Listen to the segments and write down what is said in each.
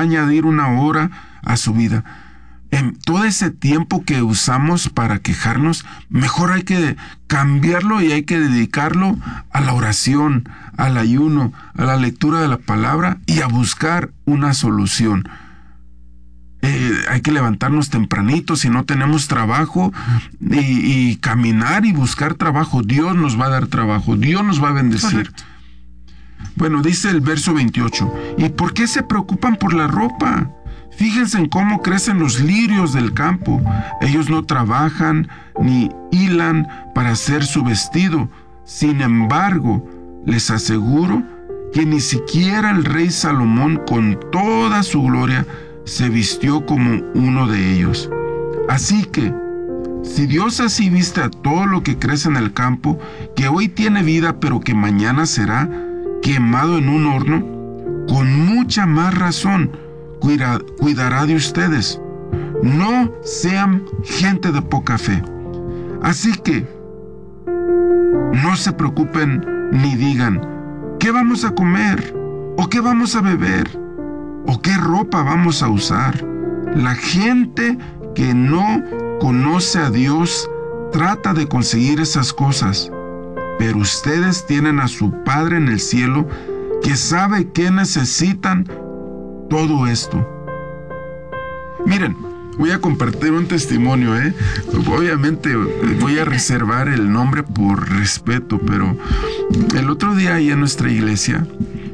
añadir 1 hora a su vida. En todo ese tiempo que usamos para quejarnos, mejor hay que cambiarlo y hay que dedicarlo a la oración, al ayuno, a la lectura de la palabra y a buscar una solución. Hay que levantarnos tempranito si no tenemos trabajo y caminar y buscar trabajo. Dios nos va a dar trabajo, Dios nos va a bendecir. Correcto. Bueno, dice el verso 28, ¿y por qué se preocupan por la ropa? Fíjense en cómo crecen los lirios del campo. Ellos no trabajan ni hilan para hacer su vestido. Sin embargo, les aseguro que ni siquiera el rey Salomón, con toda su gloria, se vistió como uno de ellos. Así que, si Dios así viste a todo lo que crece en el campo, que hoy tiene vida pero que mañana será quemado en un horno, con mucha más razón cuidará de ustedes. No sean gente de poca fe. Así que no se preocupen ni digan, ¿qué vamos a comer? ¿O qué vamos a beber? ¿O qué ropa vamos a usar? La gente que no conoce a Dios trata de conseguir esas cosas, pero ustedes tienen a su Padre en el cielo que sabe que necesitan todo esto. Miren, voy a compartir un testimonio, Obviamente voy a reservar el nombre por respeto, pero el otro día ahí en nuestra iglesia,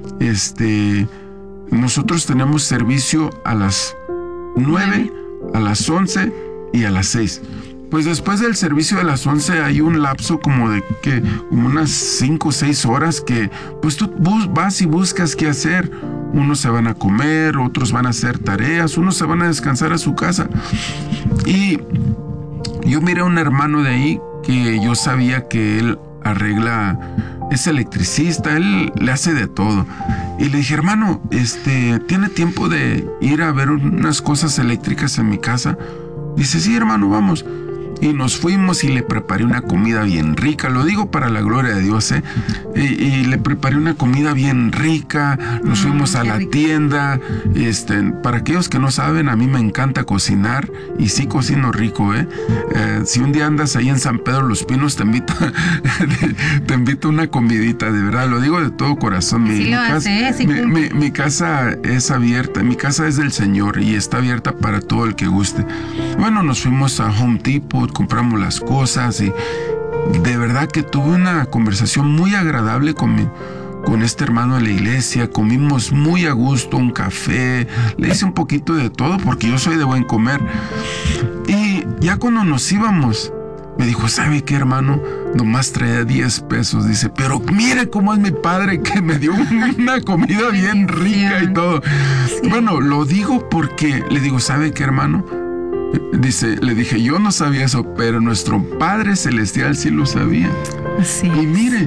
nosotros tenemos servicio a las 9, a las 11 y a las 6. Pues después del servicio de las 11 hay un lapso como unas 5 o 6 horas que pues tú vas y buscas qué hacer. Unos se van a comer, otros van a hacer tareas, unos se van a descansar a su casa. Y yo miré a un hermano de ahí que yo sabía que él es electricista, él le hace de todo. Y le dije, hermano, ¿tiene tiempo de ir a ver unas cosas eléctricas en mi casa? Dice, sí, hermano, vamos. Y nos fuimos y le preparé una comida bien rica, lo digo para la gloria de Dios, y le preparé una comida bien rica, nos fuimos a la tienda, para aquellos que no saben, a mí me encanta cocinar, y sí cocino rico, si un día andas ahí en San Pedro Los Pinos, te invito a una comidita, de verdad, lo digo de todo corazón. Mi casa es abierta, mi casa es del Señor, y está abierta para todo el que guste. Bueno, nos fuimos a Home Depot, compramos las cosas y de verdad que tuve una conversación muy agradable con este hermano de la iglesia. Comimos muy a gusto, un café, le hice un poquito de todo porque yo soy de buen comer. Y ya cuando nos íbamos, me dijo, ¿sabe qué, hermano? Nomás traía 10 pesos. Dice, pero mire cómo es mi padre que me dio una comida bien rica y todo. Sí. Bueno, lo digo porque le digo, ¿sabe qué, hermano? Le dije, yo no sabía eso, pero nuestro Padre Celestial sí lo sabía. Sí. Y mire,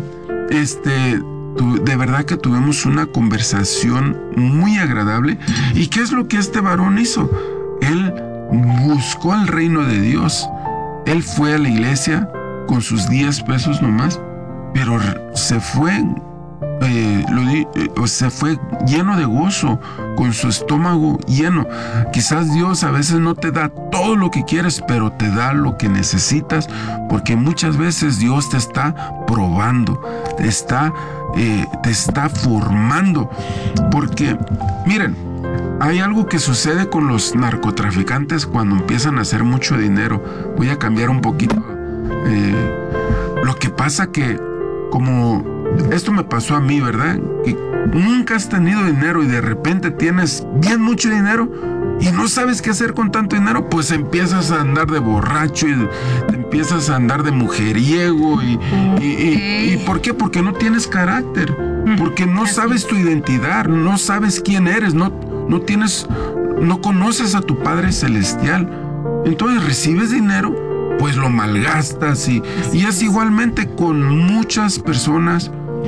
de verdad que tuvimos una conversación muy agradable. ¿Y qué es lo que este varón hizo? Él buscó el reino de Dios. Él fue a la iglesia con sus 10 pesos nomás, pero se fue lleno de gozo, con su estómago lleno. Quizás Dios a veces no te da todo lo que quieres, pero te da lo que necesitas, porque muchas veces Dios te está probando, te está formando. Porque, miren, hay algo que sucede con los narcotraficantes cuando empiezan a hacer mucho dinero. Voy a cambiar un poquito. Lo que pasa que, como esto me pasó a mí, ¿verdad? Que nunca has tenido dinero y de repente tienes bien mucho dinero y no sabes qué hacer con tanto dinero, pues empiezas a andar de borracho y empiezas a andar de mujeriego. ¿Y por qué? Porque no tienes carácter, porque no sabes tu identidad, no sabes quién eres, no conoces a tu Padre Celestial. Entonces recibes dinero, pues lo malgastas y es igualmente con muchas personas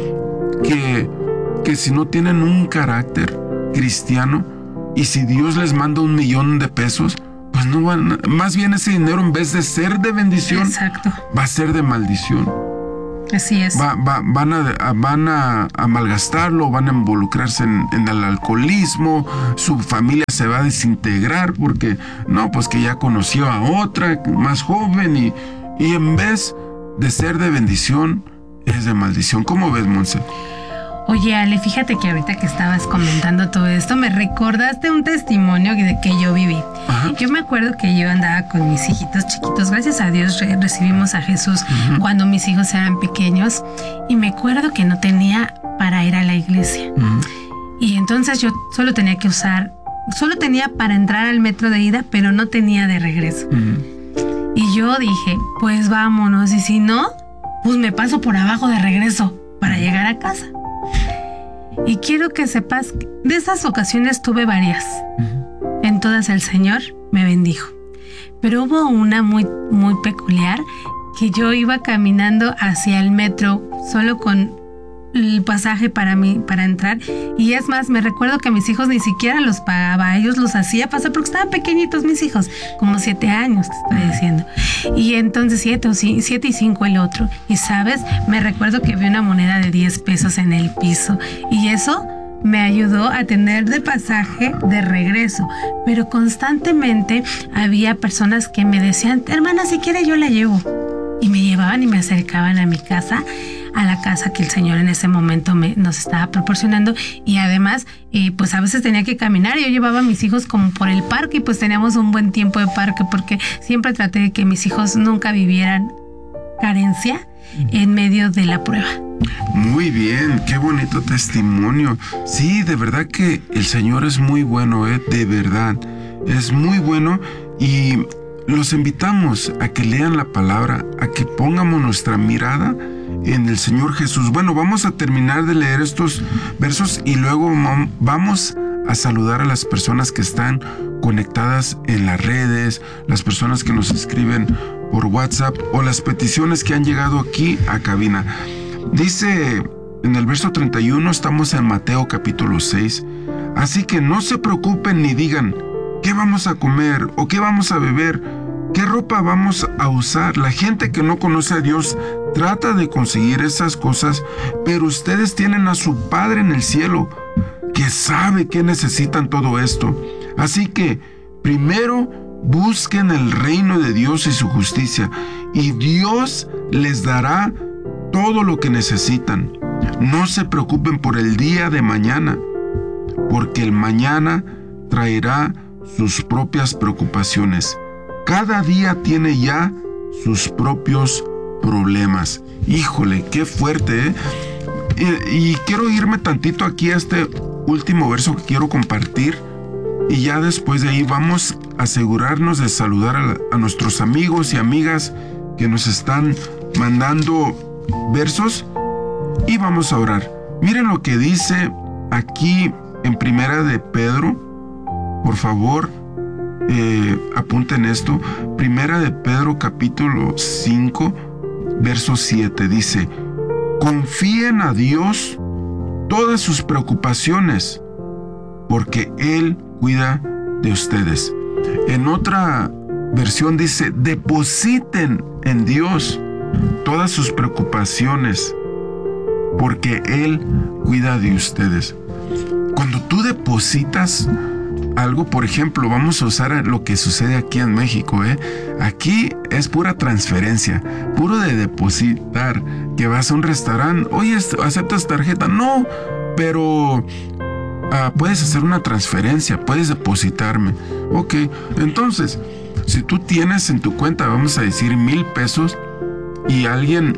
que si no tienen un carácter cristiano y si Dios les manda 1 millón de pesos, pues no van, más bien ese dinero en vez de ser de bendición, exacto, va a ser de maldición. Así es. Van a malgastarlo, van a involucrarse en el alcoholismo, su familia se va a desintegrar porque, no, pues que ya conoció a otra más joven y en vez de ser de bendición, es de maldición. ¿Cómo ves, Monse? Oye, Ale, fíjate que ahorita que estabas comentando todo esto, me recordaste un testimonio de que yo viví. Ajá. Yo me acuerdo que yo andaba con mis hijitos chiquitos. Gracias a Dios recibimos a Jesús cuando mis hijos eran pequeños. Y me acuerdo que no tenía para ir a la iglesia. Y entonces yo solo tenía para entrar al metro de ida, pero no tenía de regreso. Y yo dije, pues vámonos. Y si no, pues me paso por abajo de regreso para llegar a casa. Y quiero que sepas que de esas ocasiones tuve varias. En todas el Señor me bendijo. Pero hubo una muy, muy peculiar, que yo iba caminando hacia el metro solo con el pasaje para entrar. Y es más, me recuerdo que mis hijos ni siquiera los pagaba, ellos los hacía pasar porque estaban pequeñitos mis hijos, como 7 años te estoy diciendo. Y entonces 7 y 5 el otro. Y sabes, me recuerdo que vi una moneda de 10 pesos en el piso y eso me ayudó a tener de pasaje de regreso. Pero constantemente había personas que me decían, hermana, si quiere yo la llevo. Y me llevaban y me acercaban a mi casa, a la casa que el Señor en ese momento nos estaba proporcionando. Y además, pues a veces tenía que caminar. Yo llevaba a mis hijos como por el parque y pues teníamos un buen tiempo de parque porque siempre traté de que mis hijos nunca vivieran carencia en medio de la prueba. Muy bien, qué bonito testimonio. Sí, de verdad que el Señor es muy bueno, de verdad. Es muy bueno y los invitamos a que lean la palabra, a que pongamos nuestra mirada en el Señor Jesús. Bueno, vamos a terminar de leer estos versos y luego vamos a saludar a las personas que están conectadas en las redes, las personas que nos escriben por WhatsApp o las peticiones que han llegado aquí a cabina. Dice en el verso 31, estamos en Mateo capítulo 6, así que no se preocupen ni digan, ¿qué vamos a comer o qué vamos a beber? ¿Qué ropa vamos a usar? La gente que no conoce a Dios trata de conseguir esas cosas, pero ustedes tienen a su Padre en el cielo, que sabe que necesitan todo esto. Así que, primero, busquen el reino de Dios y su justicia, y Dios les dará todo lo que necesitan. No se preocupen por el día de mañana, porque el mañana traerá sus propias preocupaciones. Cada día tiene ya sus propios problemas. Híjole, qué fuerte, ¿eh? Y quiero irme tantito aquí a este último verso que quiero compartir. Y ya después de ahí vamos a asegurarnos de saludar a nuestros amigos y amigas que nos están mandando versos. Y vamos a orar. Miren lo que dice aquí en Primera de Pedro. Por favor, apunten esto. Primera de Pedro capítulo 5 verso 7 dice: confíen a Dios todas sus preocupaciones, porque Él cuida de ustedes. En otra versión dice: depositen en Dios todas sus preocupaciones, porque Él cuida de ustedes. Cuando tú depositas algo, por ejemplo, vamos a usar lo que sucede aquí en México, Aquí es pura transferencia, puro de depositar, que vas a un restaurante, oye, ¿aceptas tarjeta? No, pero puedes hacer una transferencia, puedes depositarme. Ok, entonces, si tú tienes en tu cuenta, vamos a decir 1,000 pesos, y a alguien,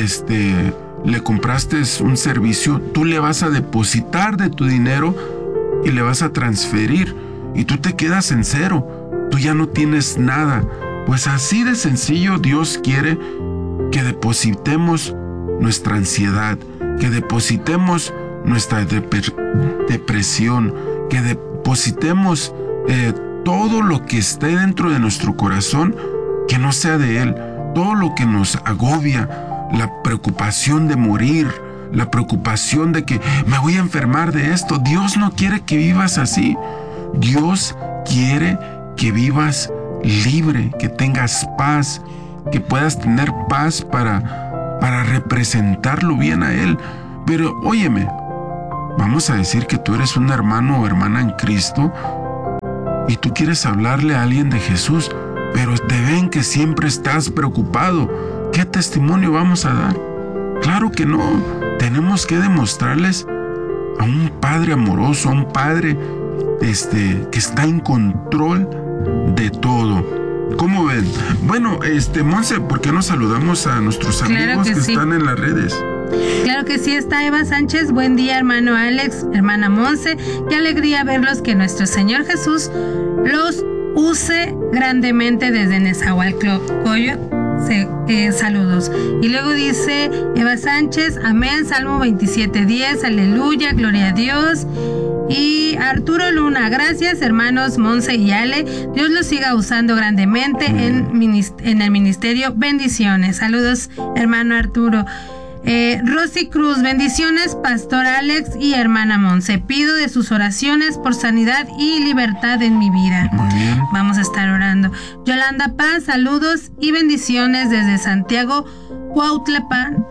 le compraste un servicio, tú le vas a depositar de tu dinero y le vas a transferir y tú te quedas en cero, tú ya no tienes nada. Pues así de sencillo Dios quiere que depositemos nuestra ansiedad, que depositemos nuestra depresión, que depositemos todo lo que esté dentro de nuestro corazón, que no sea de Él, todo lo que nos agobia, la preocupación de morir, la preocupación de que me voy a enfermar de esto. Dios no quiere que vivas así. Dios quiere que vivas libre, que tengas paz, que puedas tener paz para para representarlo bien a Él. Pero óyeme, vamos a decir que tú eres un hermano o hermana en Cristo y tú quieres hablarle a alguien de Jesús, pero te ven que siempre estás preocupado. ¿Qué testimonio vamos a dar? Claro que no. Tenemos que demostrarles a un Padre amoroso, a un Padre que está en control de todo. ¿Cómo ven? Bueno, Monse, ¿por qué no saludamos a nuestros amigos que sí están en las redes? Claro que sí, está Eva Sánchez. Buen día, hermano Alex, hermana Monse. Qué alegría verlos, que nuestro Señor Jesús los use grandemente desde Nezahualcóyotl. Saludos. Y luego dice Eva Sánchez, amén, Salmo 27:10, aleluya, gloria a Dios. Y Arturo Luna, gracias hermanos Monse y Ale, Dios los siga usando grandemente en el ministerio, bendiciones. Saludos, hermano Arturo. Rosy Cruz, bendiciones, pastor Alex y hermana Monse. Pido de sus oraciones por sanidad y libertad en mi vida. Muy bien. Vamos a estar orando. Yolanda Paz, saludos y bendiciones desde Santiago, Cuautlalpan,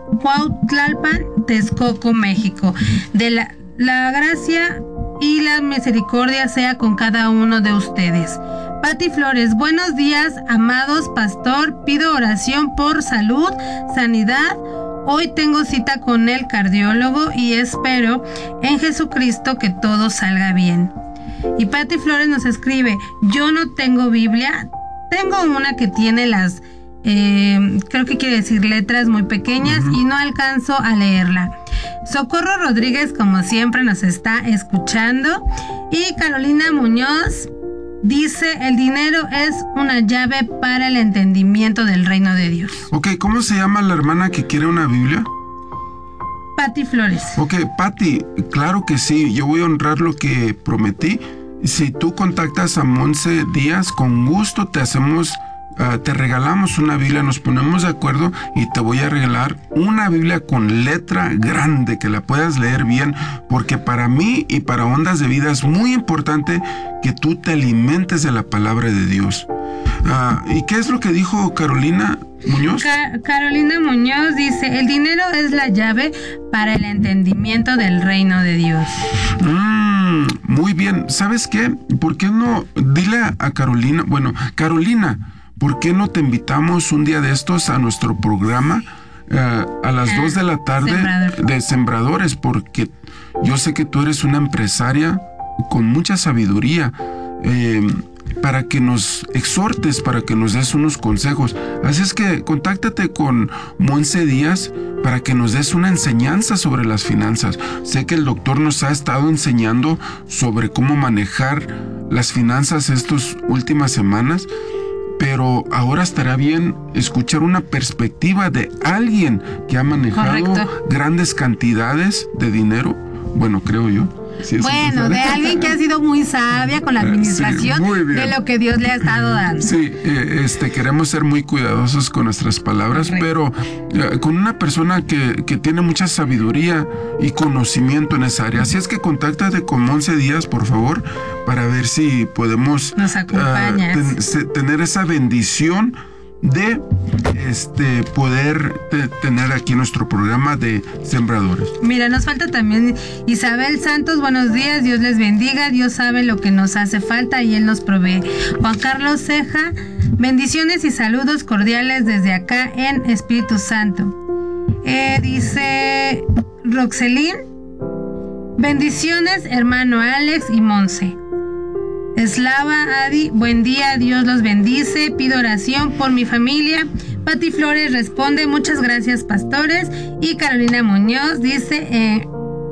Texcoco, México. De la gracia y la misericordia sea con cada uno de ustedes. Pati Flores, buenos días, amados pastor. Pido oración por salud, sanidad. Hoy tengo cita con el cardiólogo y espero en Jesucristo que todo salga bien. Y Pati Flores nos escribe, yo no tengo Biblia, tengo una que tiene las, creo que quiere decir letras muy pequeñas y no alcanzo a leerla. Socorro Rodríguez, como siempre, nos está escuchando. Y Carolina Muñoz dice, el dinero es una llave para el entendimiento del reino de Dios. Ok, ¿cómo se llama la hermana que quiere una Biblia? Pati Flores. Ok, Pati, claro que sí, yo voy a honrar lo que prometí. Si tú contactas a Monse Díaz, con gusto te regalamos una Biblia, nos ponemos de acuerdo y te voy a regalar una Biblia con letra grande que la puedas leer bien, porque para mí y para Ondas de Vida es muy importante que tú te alimentes de la palabra de Dios. ¿Y qué es lo que dijo Carolina Muñoz? Carolina Muñoz dice, el dinero es la llave para el entendimiento del reino de Dios. Muy bien, ¿sabes qué? ¿Por qué no? Dile a Carolina, bueno, Carolina, ¿por qué no te invitamos un día de estos a nuestro programa a las 2 de la tarde de Sembradores? Porque yo sé que tú eres una empresaria con mucha sabiduría, para que nos exhortes, para que nos des unos consejos. Así es que contáctate con Monse Díaz para que nos des una enseñanza sobre las finanzas. Sé que el doctor nos ha estado enseñando sobre cómo manejar las finanzas estas últimas semanas, pero ahora estará bien escuchar una perspectiva de alguien que ha manejado grandes cantidades de dinero. Bueno, creo yo. Sí, bueno, de alguien que ha sido muy sabia con la administración de lo que Dios le ha estado dando. Sí, queremos ser muy cuidadosos con nuestras palabras, pero con una persona que tiene mucha sabiduría y conocimiento en esa área. Así es que contáctate con Monse Díaz, por favor, para ver si podemos tener esa bendición de poder tener aquí nuestro programa de Sembradores. Mira, nos falta también Isabel Santos, buenos días, Dios les bendiga, Dios sabe lo que nos hace falta y Él nos provee. Juan Carlos Ceja, bendiciones y saludos cordiales desde acá en Espíritu Santo. Dice Roxelín, bendiciones hermano Alex y Monse. Eslava Adi, buen día, Dios los bendice, pido oración por mi familia. Pati Flores responde, muchas gracias pastores. Y Carolina Muñoz dice,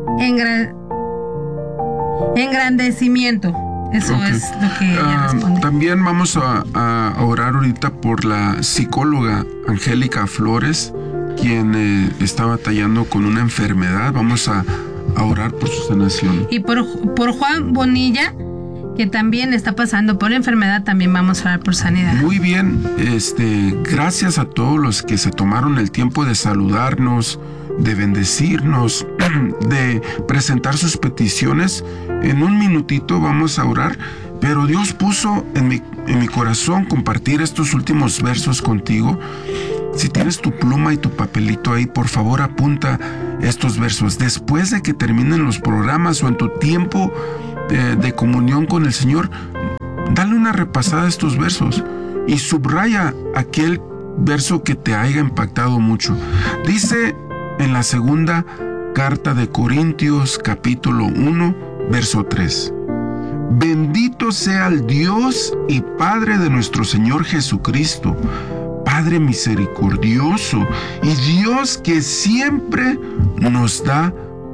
engrandecimiento. Eso es lo que ella responde. También vamos a orar ahorita por la psicóloga Angélica Flores, quien está batallando con una enfermedad. Vamos a orar por su sanación. Y por Juan Bonilla, que también está pasando por enfermedad, también vamos a orar por sanidad. Muy bien, gracias a todos los que se tomaron el tiempo de saludarnos, de bendecirnos, de presentar sus peticiones. En un minutito vamos a orar, pero Dios puso en mi corazón compartir estos últimos versos contigo. Si tienes tu pluma y tu papelito ahí, por favor apunta estos versos. Después de que terminen los programas o en tu tiempo de comunión con el Señor, dale una repasada a estos versos y subraya aquel verso que te haya impactado mucho. Dice en la segunda carta de Corintios, capítulo 1, verso 3. Bendito sea el Dios y Padre de nuestro Señor Jesucristo, Padre misericordioso y Dios que siempre nos da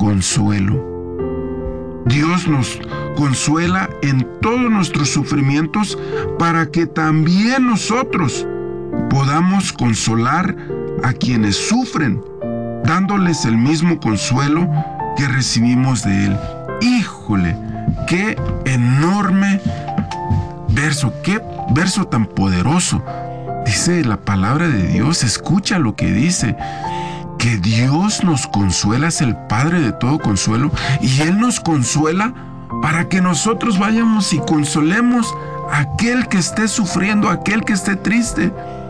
consuelo. Dios nos consuela en todos nuestros sufrimientos para que también nosotros podamos consolar a quienes sufren, dándoles el mismo consuelo que recibimos de Él. ¡Híjole! ¡Qué enorme verso! ¡Qué verso tan poderoso! Dice la palabra de Dios, escucha lo que dice, que Dios nos consuela, es el Padre de todo consuelo, y Él nos consuela para que nosotros vayamos y consolemos a aquel que esté sufriendo, a aquel que esté triste.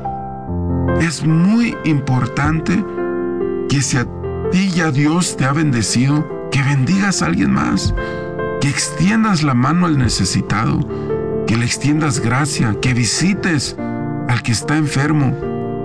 Es muy importante que si a ti ya Dios te ha bendecido, que bendigas a alguien más, que extiendas la mano al necesitado, que le extiendas gracia, que visites al que está enfermo.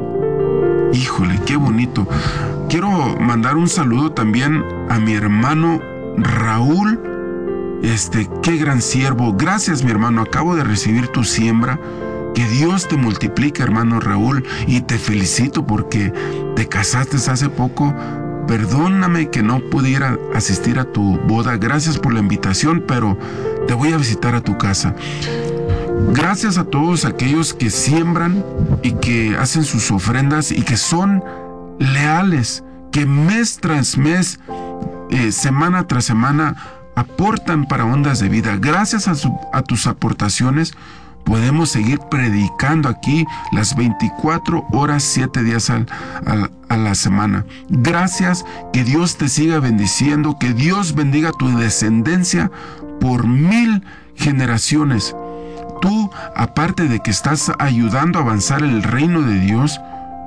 Híjole, qué bonito. Quiero mandar un saludo también a mi hermano Raúl. Qué gran siervo. Gracias, mi hermano. Acabo de recibir tu siembra. Que Dios te multiplique, hermano Raúl, y te felicito porque te casaste hace poco. Perdóname que no pudiera asistir a tu boda. Gracias por la invitación, pero te voy a visitar a tu casa. Gracias a todos aquellos que siembran y que hacen sus ofrendas y que son leales, que mes tras mes, semana tras semana, aportan para Ondas de Vida. Gracias a tus aportaciones podemos seguir predicando aquí las 24 horas, 7 días a la semana. Gracias, que Dios te siga bendiciendo, que Dios bendiga tu descendencia por 1000 generaciones. Tú, aparte de que estás ayudando a avanzar el reino de Dios,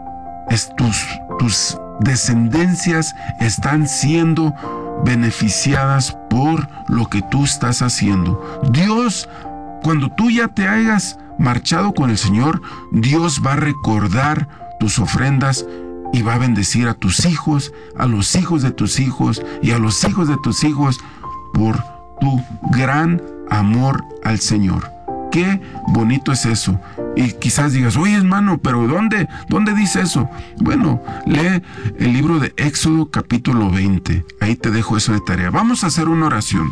tus descendencias están siendo beneficiadas por lo que tú estás haciendo. Dios, cuando tú ya te hayas marchado con el Señor, Dios va a recordar tus ofrendas y va a bendecir a tus hijos, a los hijos de tus hijos y a los hijos de tus hijos por tu gran amor al Señor. Qué bonito es eso. Y quizás digas, oye hermano, pero ¿dónde dice eso? Bueno, lee el libro de Éxodo capítulo 20. Ahí te dejo eso de tarea. Vamos a hacer una oración.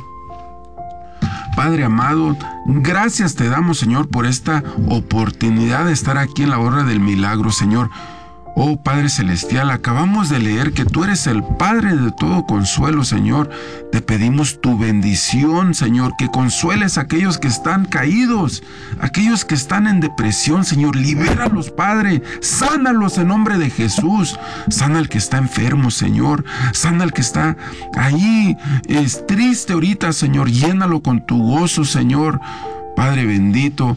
Padre amado, gracias te damos, Señor, por esta oportunidad de estar aquí en la hora del milagro, Señor. Oh Padre Celestial, acabamos de leer que tú eres el Padre de todo consuelo, Señor. Te pedimos tu bendición, Señor, que consueles a aquellos que están caídos, aquellos que están en depresión, Señor. Libéralos, Padre. Sánalos en nombre de Jesús. Sana al que está enfermo, Señor. Sana al que está ahí, es triste ahorita, Señor. Llénalo con tu gozo, Señor. Padre bendito,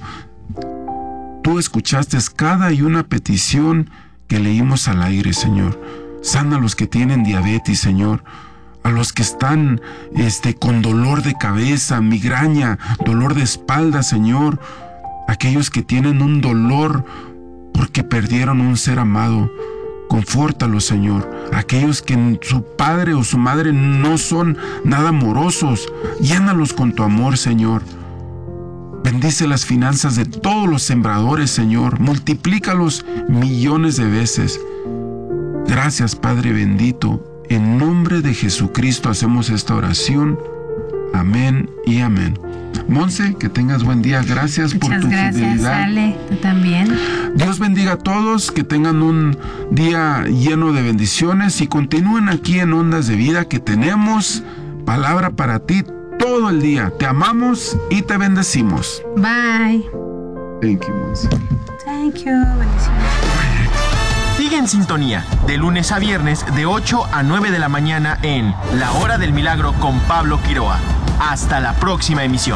tú escuchaste cada y una petición que leímos al aire, Señor. Sana a los que tienen diabetes, Señor. A los que están con dolor de cabeza, migraña, dolor de espalda, Señor. Aquellos que tienen un dolor porque perdieron un ser amado. Confórtalos, Señor. Aquellos que su padre o su madre no son nada amorosos, llénalos con tu amor, Señor. Bendice las finanzas de todos los sembradores, Señor. Multiplícalos millones de veces. Gracias, Padre bendito. En nombre de Jesucristo hacemos esta oración. Amén y amén. Monse, que tengas buen día. Gracias por tu fidelidad. Muchas gracias, Ale. Tú también. Dios bendiga a todos. Que tengan un día lleno de bendiciones y continúen aquí en Ondas de Vida, que tenemos palabra para ti todo el día. Te amamos y te bendecimos. Bye. Thank you, Monse. Thank you. Bendiciones. Sigue en sintonía de lunes a viernes de 8 a 9 de la mañana en La Hora del Milagro con Pablo Quiroa. Hasta la próxima emisión.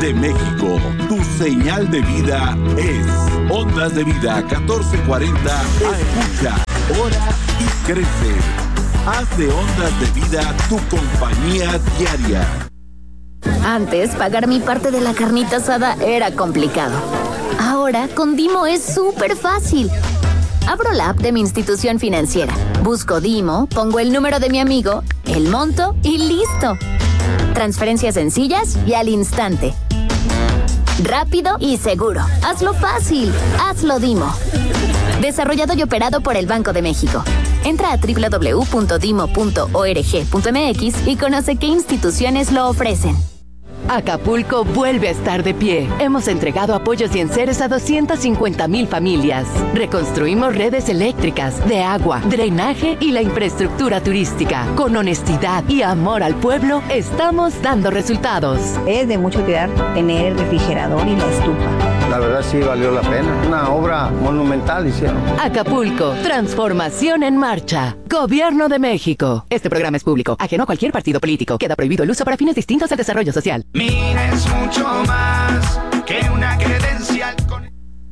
de México. Tu señal de vida es Ondas de Vida 1440. Escucha, ora y crece. Haz de Ondas de Vida tu compañía diaria. Antes, pagar mi parte de la carnita asada era complicado. Ahora, con Dimo es súper fácil. Abro la app de mi institución financiera, busco Dimo, pongo el número de mi amigo, el monto y ¡listo! Transferencias sencillas y al instante. Rápido y seguro. Hazlo fácil. Hazlo Dimo. Desarrollado y operado por el Banco de México. Entra a www.dimo.org.mx y conoce qué instituciones lo ofrecen. Acapulco vuelve a estar de pie. Hemos entregado apoyos y enseres a 250,000 familias. Reconstruimos redes eléctricas, de agua, drenaje y la infraestructura turística. Con honestidad y amor al pueblo, estamos dando resultados. Es de mucho cuidar tener el refrigerador y la estufa. La verdad sí valió la pena. Una obra monumental hicieron. Acapulco, transformación en marcha. Gobierno de México. Este programa es público, ajeno a cualquier partido político. Queda prohibido el uso para fines distintos al desarrollo social. Mira, es mucho más que una credencial con...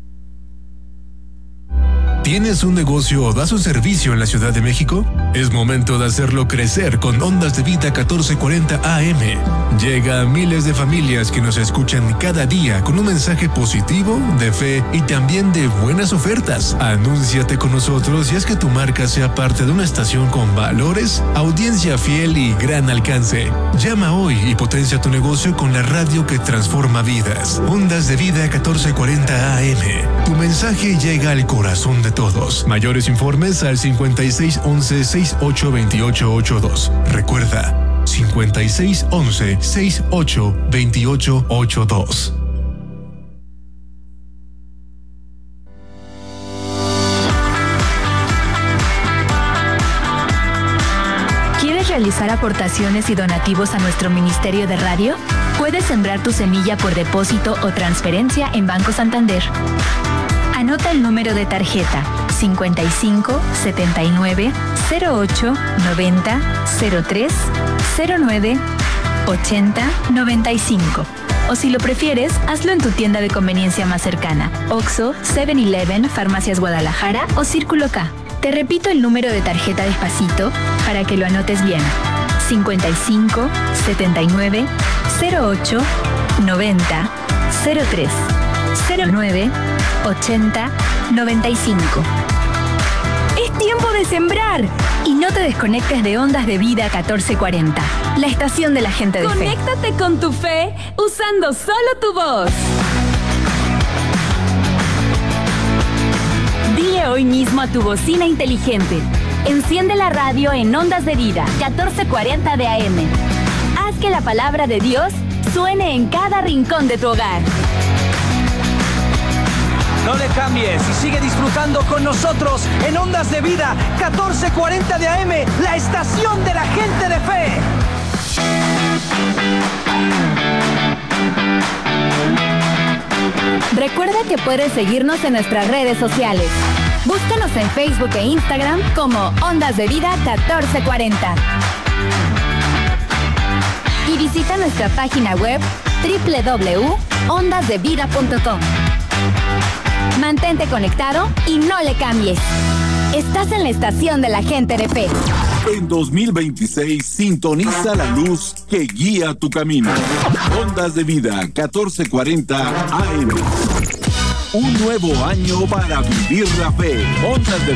¿Tienes un negocio o das un servicio en la Ciudad de México? Es momento de hacerlo crecer con Ondas de Vida 1440 AM. Llega a miles de familias que nos escuchan cada día con un mensaje positivo, de fe y también de buenas ofertas. Anúnciate con nosotros y haz que tu marca sea parte de una estación con valores, audiencia fiel y gran alcance. Llama hoy y potencia tu negocio con la radio que transforma vidas. Ondas de Vida 1440 AM. Tu mensaje llega al corazón de todos. Mayores informes al 5611-682882. Recuerda, 5611-682882. ¿Quieres realizar aportaciones y donativos a nuestro Ministerio de Radio? Puedes sembrar tu semilla por depósito o transferencia en Banco Santander. Anota el número de tarjeta 55 79 08 90 03 09 80 95. O si lo prefieres, hazlo en tu tienda de conveniencia más cercana: Oxxo, 7-Eleven, Farmacias Guadalajara o Círculo K. Te repito el número de tarjeta despacito para que lo anotes bien: 55 79 08 90 03 09 80 95. Es tiempo de sembrar. Y no te desconectes de Ondas de Vida 1440, la estación de la gente de fe. Conéctate con tu fe usando solo tu voz. Dile hoy mismo a tu bocina inteligente: enciende la radio en Ondas de Vida 1440 de AM. Haz que la palabra de Dios suene en cada rincón de tu hogar. No le cambies y sigue disfrutando con nosotros en Ondas de Vida 1440 de AM, la estación de la gente de fe. Recuerda que puedes seguirnos en nuestras redes sociales. Búscanos en Facebook e Instagram como Ondas de Vida 1440. Y visita nuestra página web www.ondasdevida.com. Mantente conectado y no le cambies. Estás en la estación de la gente de fe. En 2026, sintoniza la luz que guía tu camino. Ondas de Vida 1440 AM. Un nuevo año para vivir la fe. Ondas de